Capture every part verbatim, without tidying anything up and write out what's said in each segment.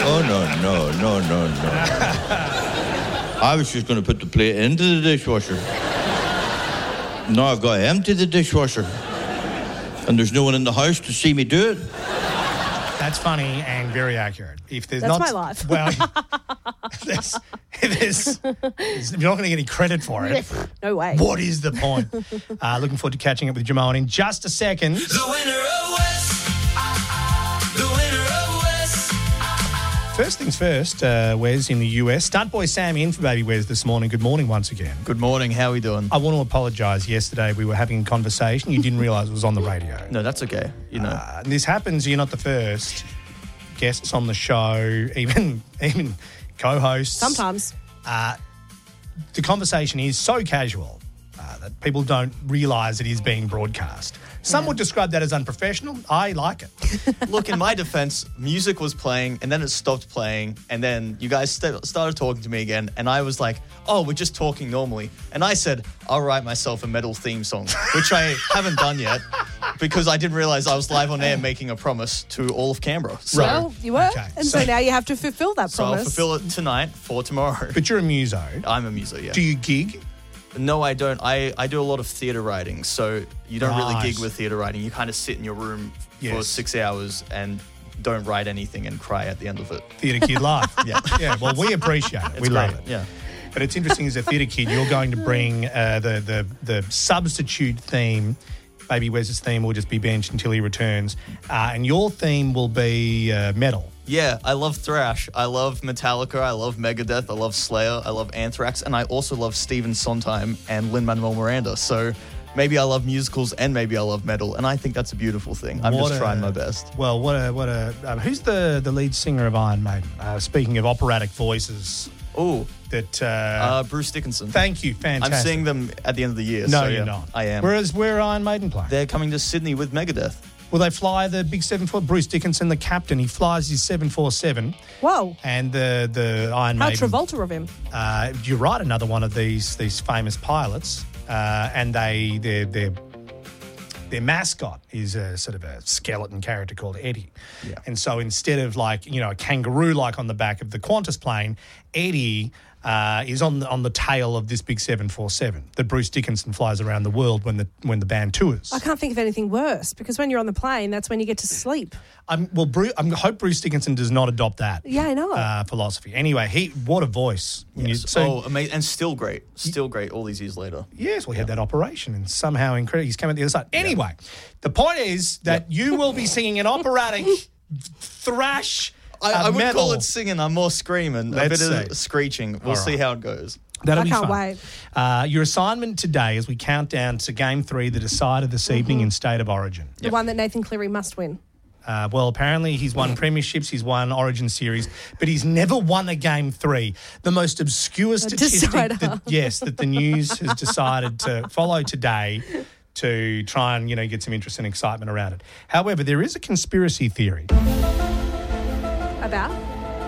Oh, no, no, no, no, no. I was just going to put the plate into the dishwasher. Now I've got to empty the dishwasher. And there's no one in the house to see me do it. That's funny and very accurate. If there's That's not, my life. Well, there's, there's, there's, you're not going to get any credit for it. No way. What is the point? Uh, looking forward to catching up with Jamal in just a second. The winner of West. The winner of West. First things first, uh, Wes in the U S. Stunt boy Sam in for Baby Wes this morning. Good morning once again. Good morning. How are we doing? I want to apologise. Yesterday we were having a conversation. You didn't realise it was on the radio. No, that's okay. You know, Uh, and this happens. You're not the first guests on the show, even even co-hosts. Sometimes. Uh, the conversation is so casual uh, that people don't realise it is being broadcast. Some Yeah. would describe that as unprofessional. I like it. look, in my defense, music was playing and then it stopped playing and then you guys st- started talking to me again and I was like, oh, we're just talking normally. And I said, I'll write myself a metal theme song, which I haven't done yet because I didn't realise I was live on air making a promise to all of Canberra. So, Well, you were. Okay, And so, so- now you have to fulfill that so I'll promise. fulfill it tonight for tomorrow. But you're a muso. I'm a muso, yeah. Do you gig? No, I don't. I, I do a lot of theatre writing, so you don't really Right. gig with theatre writing. You kind of sit in your room for Yes. six hours and don't write anything and cry at the end of it. Theatre kid life. Yeah. Yeah, well, we appreciate it. It's we love great, it. yeah. But it's interesting as a theatre kid, you're going to bring uh, the, the, the substitute theme. Baby Wes's theme will just be benched until he returns. Uh, and your theme will be uh, metal. Yeah, I love thrash. I love Metallica. I love Megadeth. I love Slayer. I love Anthrax. And I also love Stephen Sondheim and Lin-Manuel Miranda. So maybe I love musicals and maybe I love metal. And I think that's a beautiful thing. I'm What just a- trying my best. Well, what a... what a um, who's the, the lead singer of Iron Maiden? Uh, speaking of operatic voices Oh, that... Uh, uh, Bruce Dickinson. thank you, fantastic. I'm seeing them at the end of the year. No, so, you're yeah, not. I am. Whereas where are Iron Maiden playing? They're coming to Sydney with Megadeth. Will they fly the big seven four? Bruce Dickinson, the captain, he flies his seven forty-seven. Whoa. And the the Iron How Maiden. Travolta of him. Uh, you're right, another one of these these famous pilots, uh, and they their their their mascot is a sort of a skeleton character called Eddie. Yeah. And so instead of like you know a kangaroo like on the back of the Qantas plane, Eddie. Uh, is on the on the tail of this big seven forty-seven that Bruce Dickinson flies around the world when the when the band tours. I can't think of anything worse because when you're on the plane, that's when you get to sleep. I'm, well, Bruce, I hope Bruce Dickinson does not adopt that. Yeah, I know. Uh, philosophy. Anyway, he what a voice. When you- Yes. so, oh, amazing. And still great. Still great all these years later. yes, well, he had that operation and somehow incredible. He's come out the other side. Anyway, the point is that you will be singing an operatic thrash. I, uh, I would metal. call it singing. I'm more screaming. Let's a bit see. of screeching. We'll All see right. how it goes. That'll I be can't fun. wait. Uh, your assignment today as we count down to Game Three, the decider this evening in State of Origin. The one that Nathan Cleary must win. Uh, well, apparently he's won premierships, he's won Origin Series, but he's never won a Game Three. The most obscure statistic, decider. that, yes, that the news has decided to follow today to try and you know get some interest and excitement around it. However, there is a conspiracy theory. About?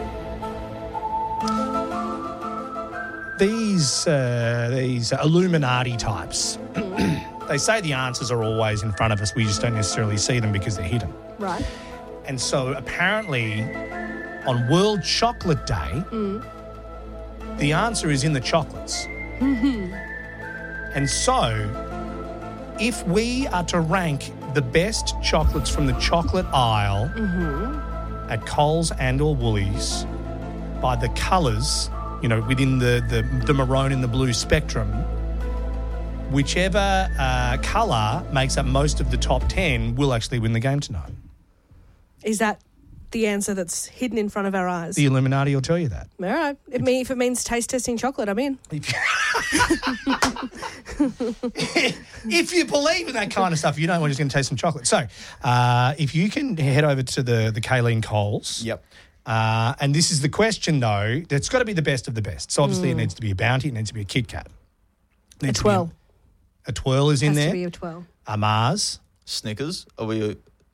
These uh, these Illuminati types, they say the answers are always in front of us. We just don't necessarily see them because they're hidden. Right. And so apparently on World Chocolate Day, the answer is in the chocolates. And so if we are to rank the best chocolates from the chocolate aisle at Coles and or Woolies by the colours, you know, within the, the, the maroon and the blue spectrum, whichever uh, colour makes up most of the top ten will actually win the game tonight. Is that the answer that's hidden in front of our eyes? The Illuminati will tell you that. All right. It mean, if it means taste testing chocolate, I'm in. If you believe in that kind of stuff, you know we're just going to taste some chocolate. So uh, if you can head over to the, the Kayleen Coles. Yep. Uh, and this is the question, though. It's got to be the best of the best. So obviously it needs to be a Bounty. It needs to be a Kit Kat. It A needs to be twirl. A twirl is in Has there. to be a twirl. A Mars. Snickers. Are we?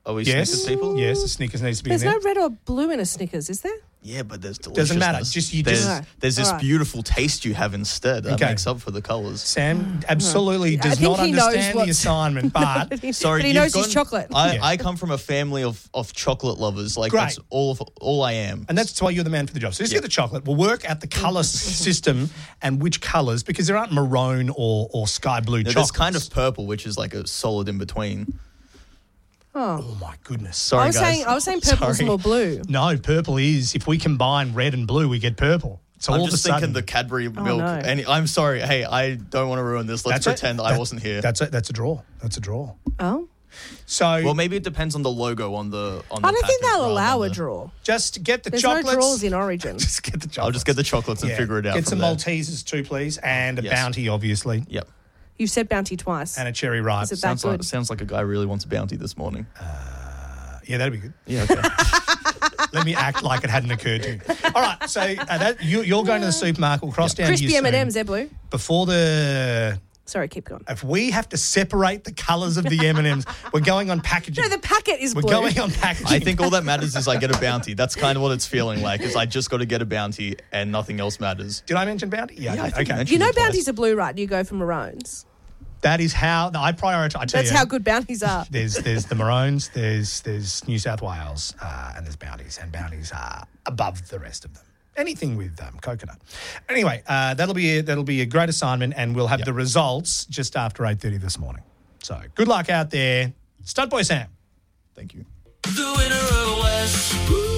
Are we Yes. Snickers people? Yes, the Snickers needs to be There's in there. no red or blue in a Snickers, is there? Yeah, but there's deliciousness. Doesn't matter, just you there's, just- No. there's this All right. beautiful taste you have instead that Okay. makes up for the colours. Sam absolutely I does think not he knows understand the what's- assignment, but But he, Sorry, but he you've knows his gone- chocolate. I, Yeah. I come from a family of, of chocolate lovers. Like Great. that's all of, all I am. and that's why you're the man for the job. So just Yeah. get the chocolate. We'll work out the colour s- system and which colours, because there aren't maroon or, or sky blue Now, chocolates. there's kind of purple, which is like a solid in between. Oh my goodness. Sorry, I was guys. saying, I was saying purple's Sorry. more blue. No, purple is, if we combine red and blue, we get purple. So I'm all just of a thinking sudden, the Cadbury milk. no. And I'm sorry. Hey, I don't want to ruin this. Let's That's it. pretend I That- wasn't here. That's a, that's a draw. That's a draw. Oh, So Well, maybe it depends on the logo on the on the I don't think package they'll rather allow than a the- draw. just get the There's chocolates. no draws in Origin. Just get the chocolates. I'll just get the chocolates and Yeah. figure it out. Get from some there. Maltesers too, please, and a Yes. Bounty, obviously, Yep. You've said Bounty twice. and a cherry ripe. Is it that Sounds like, good? sounds like a guy really wants a bounty this morning. Yeah, that'd be good. Yeah. Okay. Let me act like it hadn't occurred to you. All right, so uh, that, you, you're going to the supermarket. We'll cross down to you Crispy M and soon. M's, they're blue. Before the... Sorry, keep going. If we have to separate the colours of the M and M's, we're going on packaging. No, the packet is we're blue. going on packaging. I think all that matters is I get a bounty. That's kind of what it's feeling like. Is I just got to get a bounty and nothing else matters. Did I mention Bounty? Yeah, Yeah, I I did. think you Okay. mentioned You know it twice. Bounties are blue, right? You go for maroons. That is how I prioritise. I tell That's you, how good Bounties are. There's there's the Maroons, there's there's New South Wales, uh, and there's Bounties, and Bounties are above the rest of them. Anything with um, coconut. Anyway, uh, that'll be a, that'll be a great assignment, and we'll have Yep. the results just after eight thirty this morning. So good luck out there, Stunt Boy Sam. Thank you. The winner of West.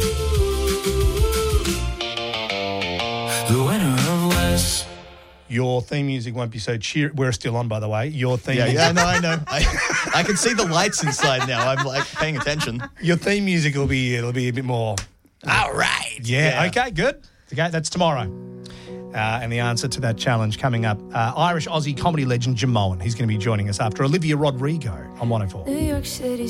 The winner of West. Your theme music won't be so cheer. We're still on, by the way. Your theme, Yeah, music, yeah, no, I know. I, I can see the lights inside now. I'm like paying attention. your theme music will be it'll be a bit more. All right. Yeah. Okay. Good. Okay. That's tomorrow. Uh, and the answer to that challenge coming up. Uh, Irish Aussie comedy legend Jim Mohan. He's going to be joining us after Olivia Rodrigo on one oh four. New York City